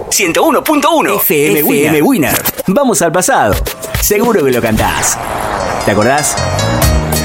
101.1 FM Winner. Vamos al pasado. Seguro que lo cantás. ¿Te acordás?